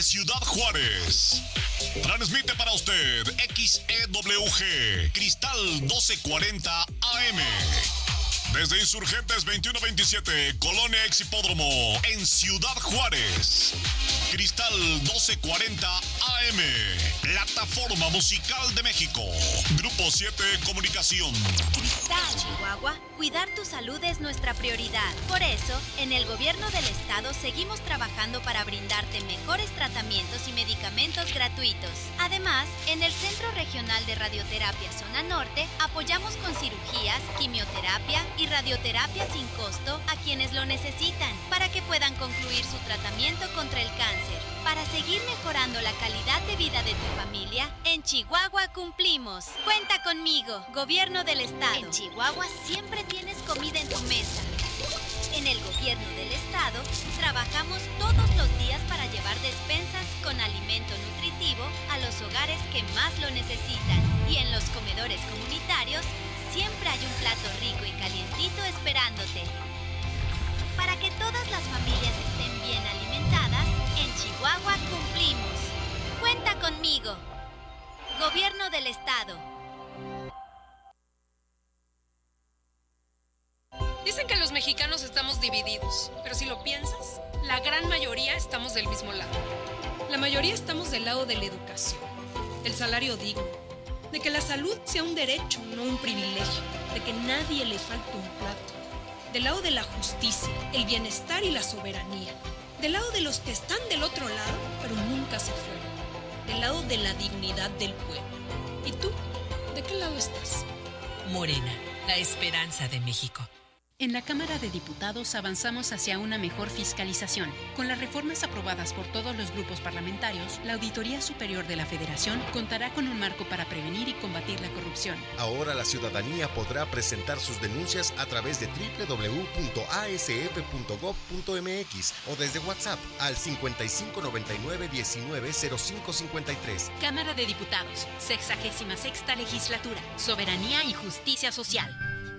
Ciudad Juárez. Transmite para usted XEWG Cristal 1240 AM. Desde Insurgentes 2127, Colonia Exhipódromo, en Ciudad Juárez. Cristal 1240 AM. Plataforma Musical de México. Grupo 7 Comunicación. Cristal, Chihuahua, cuidar tu salud es nuestra prioridad. Por eso, en el gobierno del estado seguimos trabajando para brindarte mejores tratamientos y medicamentos gratuitos. Además, en el Centro Regional de Radioterapia Zona Norte, apoyamos con cirugías, quimioterapia y radioterapia sin costo a quienes lo necesitan, para que puedan concluir su tratamiento contra el cáncer. Para seguir mejorando la calidad de vida de tu familia, en Chihuahua cumplimos. Cuenta conmigo, Gobierno del Estado. En Chihuahua siempre tienes comida en tu mesa. En el Gobierno del Estado, trabajamos todos los días para llevar despensas con alimento nutritivo a los hogares que más lo necesitan. Y en los comedores comunitarios, siempre hay un plato rico y calientito esperándote. Para que todas las familias estén bien alimentadas, en Chihuahua cumplimos. Cuenta conmigo. Gobierno del Estado. Dicen que los mexicanos estamos divididos, pero si lo piensas, la gran mayoría estamos del mismo lado. La mayoría estamos del lado de la educación, del salario digno, de que la salud sea un derecho, no un privilegio, de que nadie le falte un plato, del lado de la justicia, el bienestar y la soberanía, del lado de los que están del otro lado, pero nunca se fueron, del lado de la dignidad del pueblo. ¿Y tú? ¿De qué lado estás? Morena, la esperanza de México. En la Cámara de Diputados avanzamos hacia una mejor fiscalización. Con las reformas aprobadas por todos los grupos parlamentarios, la Auditoría Superior de la Federación contará con un marco para prevenir y combatir la corrupción. Ahora la ciudadanía podrá presentar sus denuncias a través de www.asf.gov.mx o desde WhatsApp al 5599-190553. Cámara de Diputados, 66ª Legislatura, Soberanía y Justicia Social.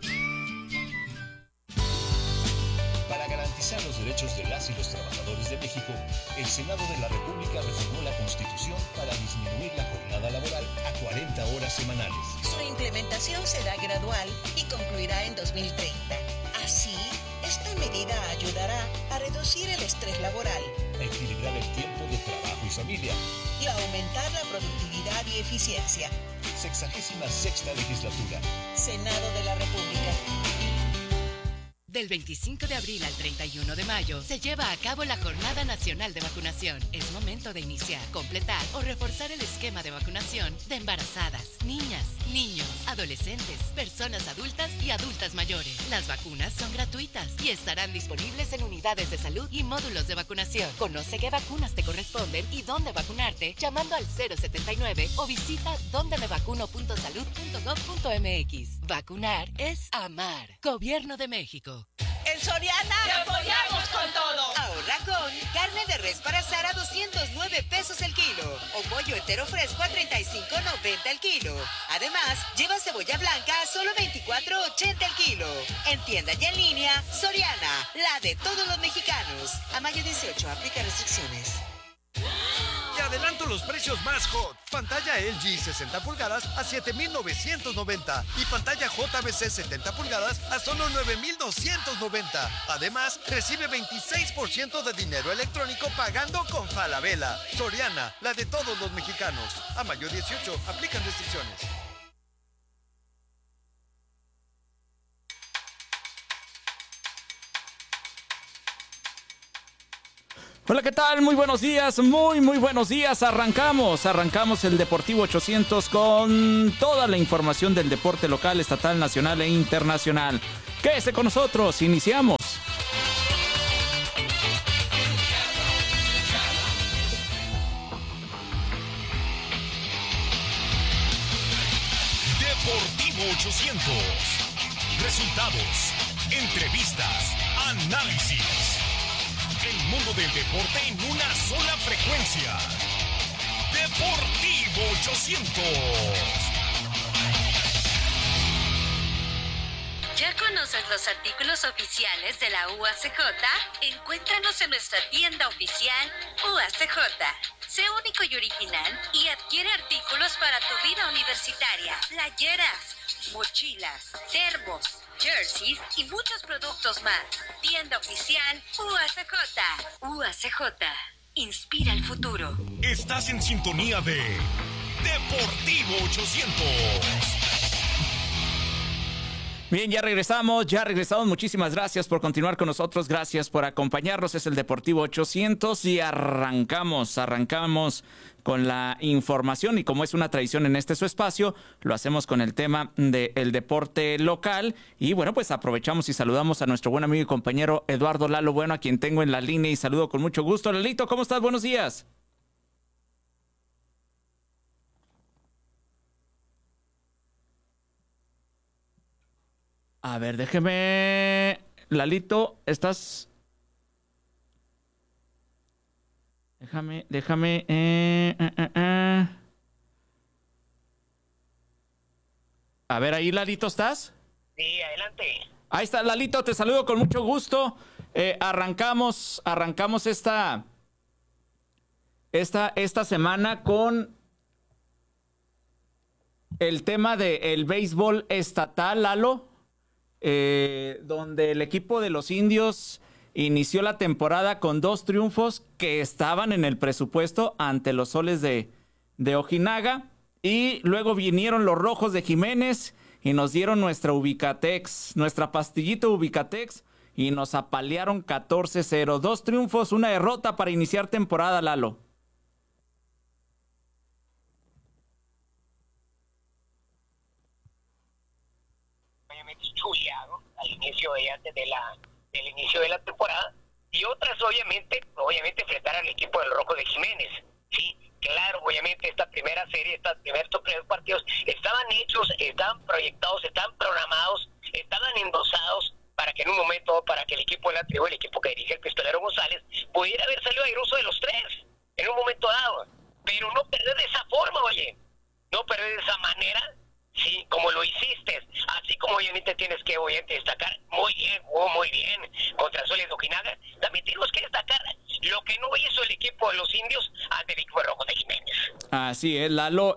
Para garantizar los derechos de las y los trabajadores de México, el Senado de la República reformó la Constitución para disminuir la jornada laboral a 40 horas semanales. Su implementación será gradual y concluirá en 2030. Así, esta medida ayudará a reducir el estrés laboral, a equilibrar el tiempo de trabajo y familia y a aumentar la productividad y eficiencia. 66ª Legislatura. Senado de la República. Del 25 de abril al 31 de mayo se lleva a cabo la Jornada Nacional de Vacunación. Es momento de iniciar, completar o reforzar el esquema de vacunación de embarazadas, niñas, niños, adolescentes, personas adultas y adultas mayores. Las vacunas son gratuitas y estarán disponibles en unidades de salud y módulos de vacunación. Conoce qué vacunas te corresponden y dónde vacunarte llamando al 079 o visita dondemevacuno.salud.gov.mx. Vacunar es amar. Gobierno de México. En Soriana ¡te apoyamos con todo! Ahorra con carne de res para asar a 209 pesos el kilo o pollo entero fresco a 35.90 el kilo. Además, lleva cebolla blanca a solo 24.80 el kilo. En tienda y en línea, Soriana, la de todos los mexicanos. A mayo 18, aplica restricciones. Te adelanto los precios más hot. Pantalla LG 60 pulgadas a 7,990 y pantalla JBC 70 pulgadas a solo 9,290. Además, recibe 26% de dinero electrónico pagando con Falabella. Soriana, la de todos los mexicanos. A mayo 18, aplican restricciones. Hola, ¿qué tal? Muy buenos días, muy buenos días. Arrancamos el Deportivo 800 con toda la información del deporte local, estatal, nacional e internacional. Quédese con nosotros, iniciamos. Deportivo 800. Resultados, entrevistas, análisis. El mundo del deporte en una sola frecuencia. Deportivo 800. ¿Ya conoces los artículos oficiales de la UACJ? Encuéntranos en nuestra tienda oficial UACJ. Sé único y original y adquiere artículos para tu vida universitaria. Playeras, mochilas, termos, jerseys y muchos productos más. Tienda oficial UACJ. UACJ. Inspira el futuro. Estás en sintonía de Deportivo 800. Bien, ya regresamos. Muchísimas gracias por continuar con nosotros. Gracias por acompañarnos. Es el Deportivo 800 y arrancamos con la información. Y como es una tradición en este su espacio, lo hacemos con el tema del deporte local. Y bueno, pues aprovechamos y saludamos a nuestro buen amigo y compañero Eduardo Lalo Bueno, a quien tengo en la línea y saludo con mucho gusto. Lalito, ¿cómo estás? Buenos días. A ver, déjeme... Lalito, ¿estás...? Déjame... A ver, ahí, Lalito, ¿estás? Sí, adelante. Ahí está, Lalito, te saludo con mucho gusto. Arrancamos esta semana con el tema del béisbol estatal, Lalo. Donde el equipo de los Indios inició la temporada con 2 triunfos que estaban en el presupuesto ante los Soles de Ojinaga, y luego vinieron los Rojos de Jiménez y nos dieron nuestra Ubicatex, nuestra pastillita Ubicatex, y nos apalearon 14-0. 2 triunfos, 1 derrota para iniciar temporada, Lalo. Chuleado al inicio del inicio de la temporada, y otras obviamente enfrentar al equipo del Rojo de Jiménez. Sí, claro, obviamente esta primera serie, estos primeros partidos estaban hechos, estaban proyectados, estaban programados, estaban endosados para que en un momento, para que el equipo de la tribu, el equipo que dirige el Pistolero González, pudiera haber salido airoso de los 3 en un momento dado, pero no perder de esa forma, no perder de esa manera. Sí, como lo hiciste, así como obviamente tienes que destacar muy bien contra Soles de Ojinaga, también tenemos que destacar lo que no hizo el equipo de los Indios ante el equipo de Rojos de Jiménez. Así es, Lalo.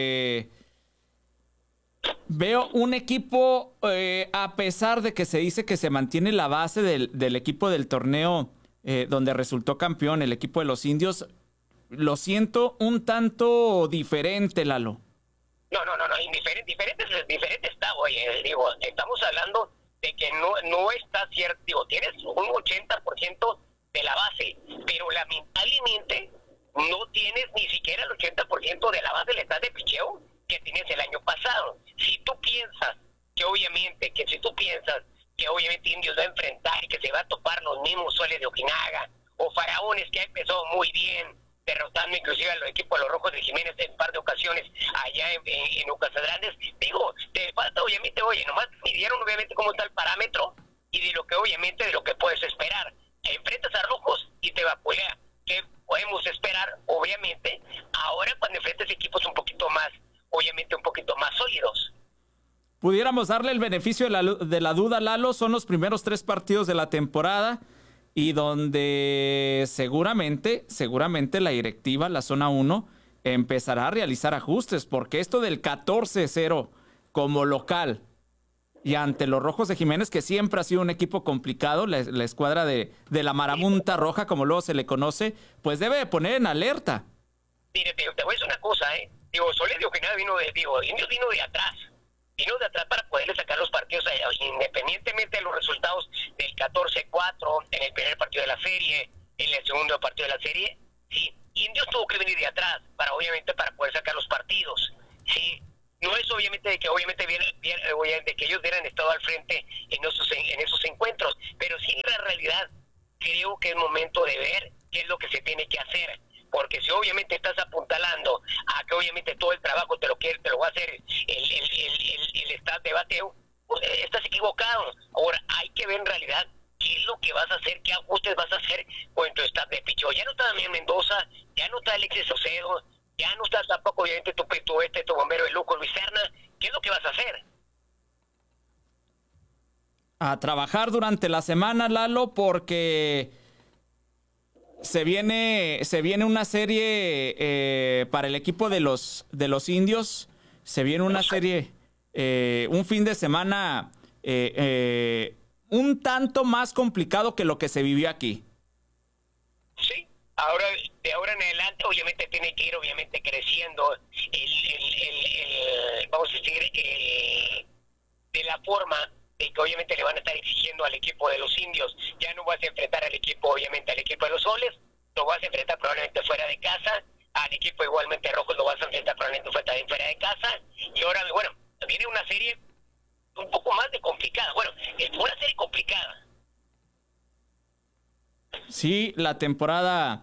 Veo un equipo, a pesar de que se dice que se mantiene la base del equipo del torneo donde resultó campeón, el equipo de los Indios, lo siento un tanto diferente, Lalo. No, diferente está, estamos hablando de que no está cierto, tienes un 80% de la base, pero lamentablemente no tienes ni siquiera el 80% de la base del estado de picheo que tienes el año pasado. Si tú piensas que obviamente Indios va a enfrentar y que se va a topar los mismos Soles de Ojinaga o Faraones, que ha empezado muy bien, derrotando inclusive a los equipos de los Rojos de Jiménez en un par de ocasiones allá en Ocasas Grandes, te falta obviamente, nomás midieron obviamente cómo está el parámetro y de lo que puedes esperar. Enfrentas a Rojos y te vapulea. ¿Qué podemos esperar? Obviamente, ahora cuando enfrentes equipos un poquito más sólidos. Pudiéramos darle el beneficio de la duda, Lalo. Son los primeros 3 partidos de la temporada, y donde seguramente la directiva, la zona 1, empezará a realizar ajustes, porque esto del 14-0 como local y ante los Rojos de Jiménez, que siempre ha sido un equipo complicado, la escuadra de la Marabunta Roja, como luego se le conoce, pues debe de poner en alerta. Mire, te voy a decir una cosa, Soles de Ojinaga Indios vino de atrás. Vino de atrás para poderle sacar los partidos, independientemente de los resultados del 14-4 en el primer partido de la serie, en el segundo partido de la serie. Sí, Indios tuvo que venir de atrás para poder sacar los partidos. Sí, no es obviamente de que de que ellos hubieran estado al frente en esos encuentros, pero sí, en la realidad creo que es momento de ver qué es lo que se tiene que hacer. Porque si obviamente estás apuntalando a que obviamente todo el trabajo te lo va a hacer el staff de bateo, pues estás equivocado. Ahora hay que ver en realidad qué es lo que vas a hacer, qué ajustes vas a hacer con tu staff de picheo. Ya no está Damián Mendoza, ya no está Alexis Saucedo, ya no está tampoco obviamente tu bombero de lujo Luis Serna. ¿Qué es lo que vas a hacer? A trabajar durante la semana, Lalo, porque se viene una serie para el equipo de los indios. Se viene una serie, un fin de semana un tanto más complicado que lo que se vivió aquí. Sí, de ahora en adelante obviamente tiene que ir obviamente creciendo vamos a decir, de la forma de que obviamente le van a estar exigiendo al equipo de los indios. Ya no vas a enfrentar al equipo, obviamente al equipo de los soles, lo vas a enfrentar probablemente fuera de casa, al equipo igualmente rojos lo vas a enfrentar probablemente fuera de casa, y ahora, bueno, viene una serie un poco más de complicada. Bueno, es una serie complicada. Sí, la temporada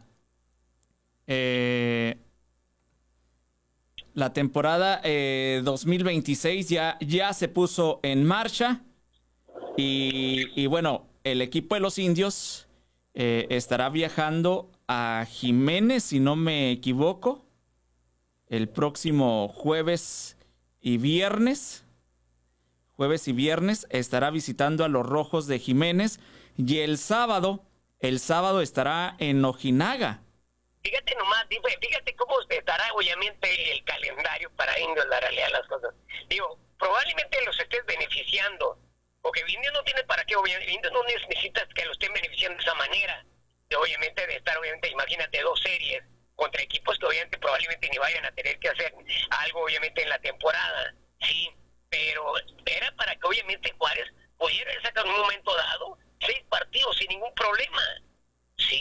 2026 ya se puso en marcha y bueno, el equipo de los indios estará viajando a Jiménez, si no me equivoco, el próximo jueves y viernes estará visitando a los Rojos de Jiménez, y el sábado estará en Ojinaga. Fíjate nomás, fíjate cómo estará obviamente el calendario para Indios, la realidad de las cosas. Digo, probablemente los estés beneficiando, porque Indios no tiene para qué, obviamente, Indios no necesitas que lo estén beneficiando de esa manera. Obviamente de estar, obviamente, imagínate 2 series contra equipos que obviamente probablemente ni vayan a tener que hacer algo obviamente en la temporada, sí, pero era para que obviamente Juárez pudiera sacar en un momento dado 6 partidos sin ningún problema, sí.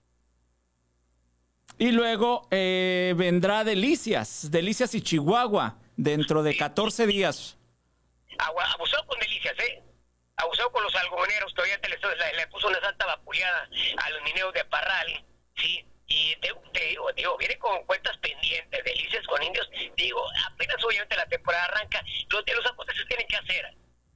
Y luego vendrá Delicias y Chihuahua dentro de 14 días. Abusado con Delicias, abusado con los algodoneros, que obviamente le puso una santa vapuleada a los mineros de Parral, sí. Y te digo, viene con cuentas pendientes, Delicias con Indios. Digo, apenas obviamente la temporada arranca, los ajustes se tienen que hacer.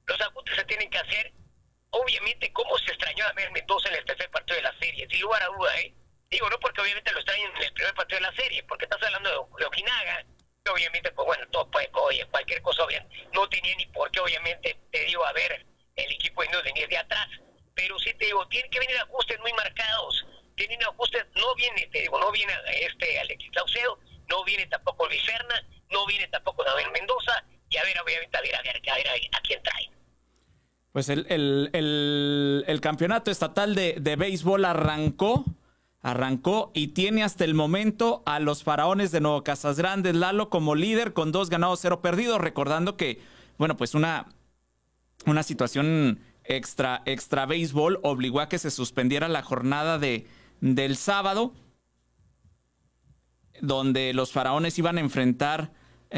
Obviamente, cómo se extrañó a ver Mendoza en el tercer partido de la serie, sin lugar a duda, Digo, no porque obviamente lo extrañen en el primer partido de la serie, porque estás hablando de Ojinaga, que obviamente, pues bueno, todo puede, oye, cualquier cosa, obviamente, no tenía ni por qué, obviamente, te digo, a ver, el equipo de Indios venir de atrás. Pero sí te digo, tienen que venir ajustes muy marcados. Tienen ajustes, no viene Alexis Saucedo, no viene tampoco Luis Serna, no viene tampoco David Mendoza, y a ver, obviamente, a ver a quién trae. Pues el campeonato estatal de béisbol arrancó y tiene hasta el momento a los Faraones de Nuevo Casas Grandes, Lalo, como líder con 2 ganados, 0 perdidos, recordando que, bueno, pues una situación extra béisbol obligó a que se suspendiera la jornada del sábado, donde los Faraones iban a enfrentar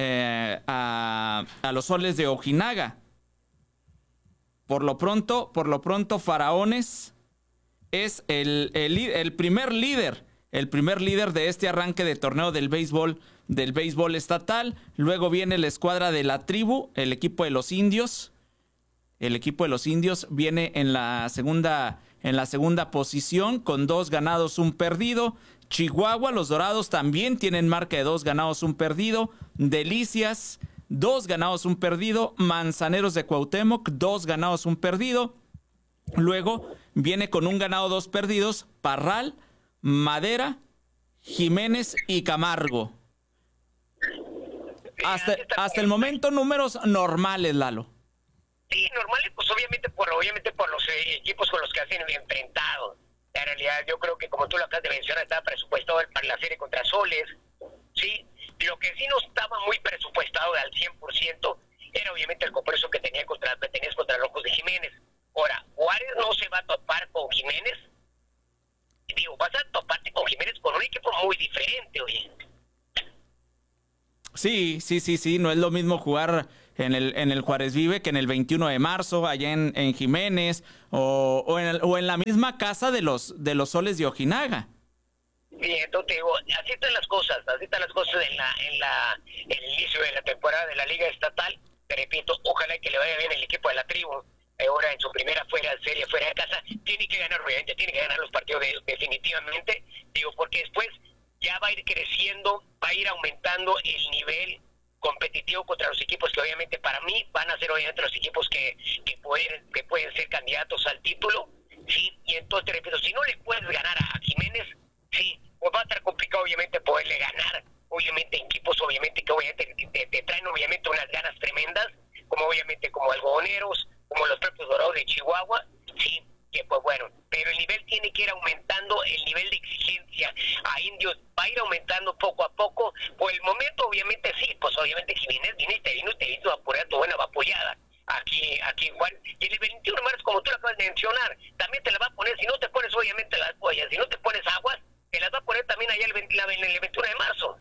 a los Soles de Ojinaga. Por lo pronto, Faraones es el primer líder de este arranque de torneo del béisbol estatal. Luego viene la escuadra de la tribu, el equipo de los indios. El equipo de los indios viene en la segunda posición con 2 ganados, 1 perdido. Chihuahua, los Dorados también tienen marca de 2 ganados, 1 perdido. Delicias, 2 ganados, 1 perdido. Manzaneros de Cuauhtémoc, 2 ganados, 1 perdido. Luego viene con 1 ganado, 2 perdidos, Parral, Madera, Jiménez y Camargo. Hasta el momento números normales, Lalo. Sí, normales, pues obviamente por los equipos con los que han enfrentado. En realidad yo creo que, como tú lo acabas de mencionar, estaba presupuestado para la serie contra Soles, sí. Lo que sí no estaba muy presupuestado al 100% era obviamente el compromiso que tenías contra Rojos de Jiménez. Ahora, Juárez no se va a topar con Jiménez. Digo, vas a toparte con Jiménez con un equipo muy diferente, oye. Sí, no es lo mismo jugar en el Juárez Vive que en el 21 de marzo, allá en Jiménez, o en la misma casa de los Soles de Ojinaga. Bien, entonces digo, así están las cosas en el inicio de la temporada de la Liga Estatal. Te repito, ojalá que le vaya bien el equipo de la tribu. Ahora en su primera serie fuera de casa, tiene que ganar los partidos definitivamente, digo, porque después ya va a ir creciendo, va a ir aumentando el nivel competitivo contra los equipos que obviamente para mí van a ser obviamente los equipos que pueden ser candidatos al título, sí, y entonces te repito, si no le puedes ganar a Jiménez, sí, pues va a estar complicado obviamente poderle ganar, obviamente equipos obviamente que obviamente te traen obviamente unas ganas tremendas, como obviamente como Algodoneros, como los propios Dorados de Chihuahua, sí, que pues bueno, pero el nivel tiene que ir aumentando, el nivel de exigencia a Indios va a ir aumentando poco a poco. Por el momento obviamente sí, pues obviamente Jiménez viene y te vino a apurar tu buena vapullada aquí Juan, y el 21 de marzo, como tú lo acabas de mencionar, también te la va a poner, si no te pones obviamente las pollas, si no te pones aguas, te las va a poner también allá el 21 de marzo.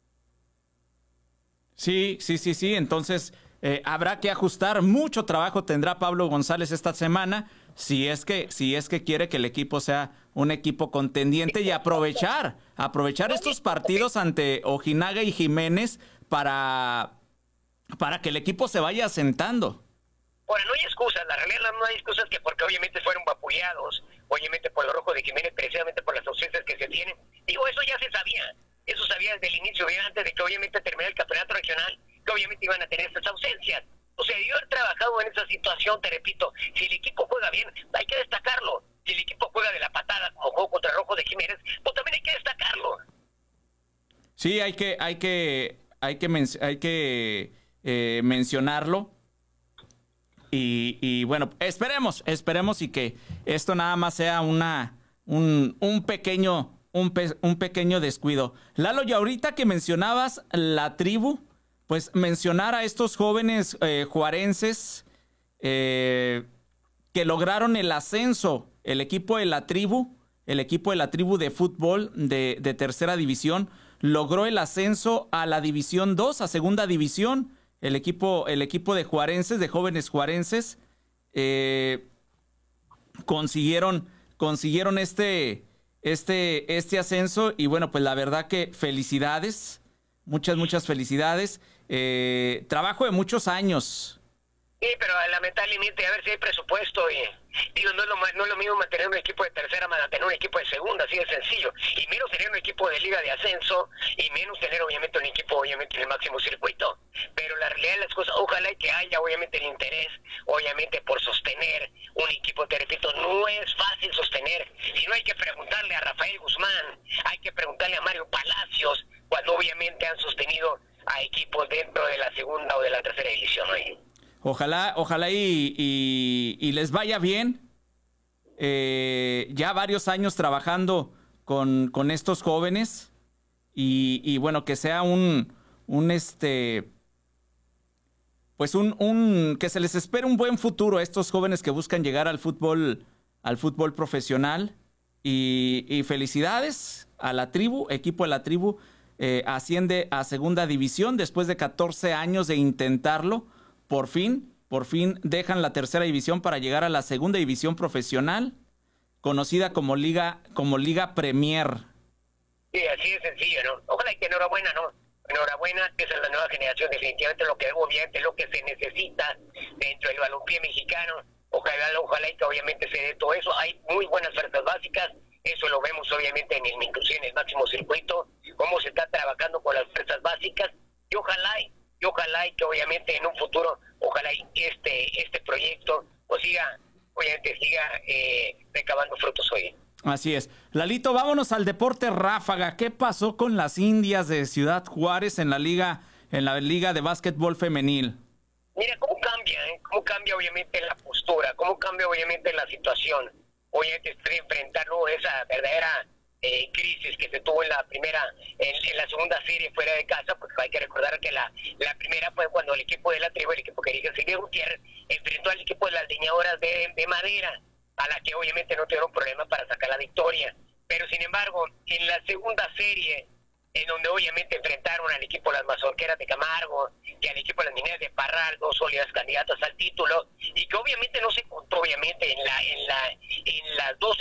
Sí, entonces habrá que ajustar, mucho trabajo tendrá Pablo González esta semana, si es que quiere que el equipo sea un equipo contendiente y aprovechar estos partidos ante Ojinaga y Jiménez para que el equipo se vaya asentando. Ahora, no hay excusas, la realidad no hay excusas que porque obviamente fueron vapullados, obviamente por los rojos de Jiménez, precisamente por las ausencias que se tienen. Digo, eso ya se sabía, eso sabía desde el inicio, bien antes de que obviamente terminara el campeonato regional, que obviamente iban a tener estas ausencias. O sea, yo he trabajado en esa situación, te repito, si el equipo juega bien, hay que destacarlo. Si el equipo juega de la patada, como jugó contra el Rojo de Jiménez, pues también hay que destacarlo. Sí, hay que mencionarlo. Y bueno, esperemos y que esto nada más sea un pequeño descuido. Lalo, y ahorita que mencionabas la tribu, pues mencionar a estos jóvenes juarenses que lograron el ascenso, el equipo de la tribu de fútbol de tercera división, logró el ascenso a la división 2, a segunda división. El equipo de juarenses, de jóvenes juarenses, consiguieron este ascenso, y bueno, pues la verdad que felicidades, muchas felicidades, trabajo de muchos años. Sí, pero lamentablemente a ver si hay presupuesto y digo, no es lo mismo mantener un equipo de tercera, mantener un equipo de segunda, así de sencillo, y menos tener un equipo de liga de ascenso, y menos tener obviamente un equipo obviamente en el máximo circuito. Pero la realidad de las cosas, ojalá que haya obviamente el interés, obviamente por sostener un equipo, te repito, no es fácil sostener, si no hay que preguntarle a Rafael Guzmán, hay que preguntarle a Mario Palacios, cuando obviamente han sostenido a equipos dentro de la segunda o de la tercera división hoy. Ojalá y les vaya bien. Ya varios años trabajando con estos jóvenes y bueno, que sea que se les espere un buen futuro a estos jóvenes que buscan llegar al fútbol profesional, y felicidades a la tribu, equipo de la tribu, asciende a segunda división después de 14 años de intentarlo. Por fin dejan la tercera división para llegar a la segunda división profesional, conocida como Liga Premier. Sí, así de sencillo, ¿no? Ojalá que enhorabuena, ¿no? Enhorabuena, que esa es la nueva generación, definitivamente lo que se necesita dentro del balompié mexicano. Ojalá y que obviamente se dé todo eso. Hay muy buenas fuerzas básicas, eso lo vemos obviamente inclusive en el máximo circuito, cómo se está trabajando con las fuerzas básicas, y ojalá y que obviamente en un futuro, ojalá y este proyecto pues siga recabando frutos hoy. Así es. Lalito, vámonos al deporte ráfaga. ¿Qué pasó con las Indias de Ciudad Juárez en la liga de básquetbol femenil? Mira, cómo cambia obviamente la postura, cómo cambia obviamente la situación. Obviamente enfrentar esa verdadera crisis que se tuvo en la segunda serie fuera de casa, porque hay que recordar que la primera fue cuando el equipo de la tribu, el equipo que dirige Silvia Gutiérrez, enfrentó al equipo de las leñadoras de madera, a la que obviamente no tuvieron problema para sacar la victoria. Pero sin embargo, en la segunda serie, en donde obviamente enfrentaron al equipo de las mazorqueras de Camargo y al equipo de las mineras de Parral, dos sólidas candidatas al título, y que obviamente no se contó obviamente en las dos